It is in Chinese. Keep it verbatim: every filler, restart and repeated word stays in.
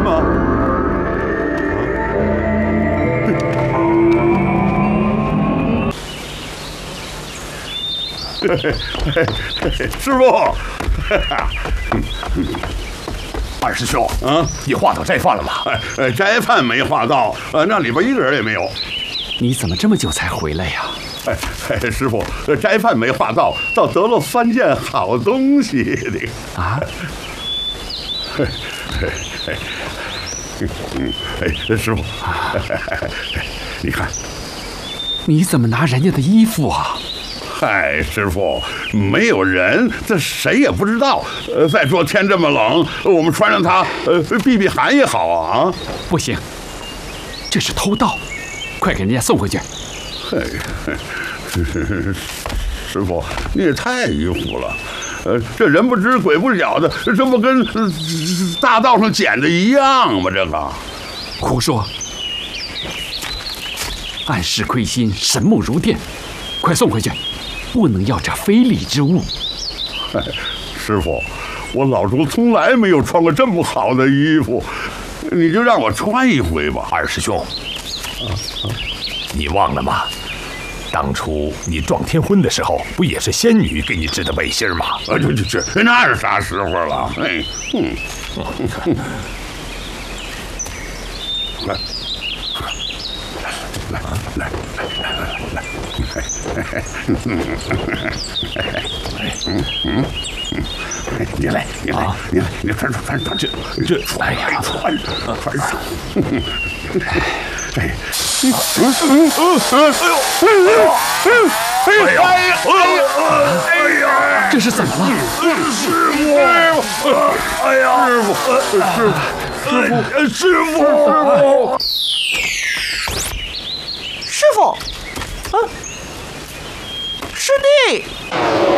吗？师傅， 二师兄， 啊， 你画到斋饭了吗？ 呃，斋饭没画到，呃，那里边一个人也没有。 你怎么这么久才回来呀？ 哎哎，师傅，斋饭没画到，倒得了三件好东西。这个啊， 嗯，哎，师傅，你看， 你怎么拿人家的衣服啊？ 嗨，师傅，没有人，这谁也不知道。呃，再说天这么冷，我们穿上它，呃，避避寒也好啊。 不行，这是偷盗，快给人家送回去。 嘿，师傅，你也太迂腐了。呃，这人不知鬼不晓的，这不跟、呃、大道上捡的一样吗？这个胡说！暗室亏心，神目如电，快送回去，不能要这非礼之物。 哎，师傅，我老朱从来没有穿过这么好的衣服，你就让我穿一回吧。 二师兄，啊啊、你忘了吗？当初你撞天婚的时候，不也是仙女给你织的背心吗？ 啊，这这这，那是啥时候了？哎，嗯，来，来来来来来，嗯嗯嗯，你来，你来，你来，你穿穿穿穿这这，哎呀，穿穿上。哎，嗯嗯嗯嗯，哎呦，哎呦，哎呀，哎呀，哎呀， 这是怎么了？ 师傅，哎呀，师傅，师傅，师傅，师傅， 师傅，啊，师弟。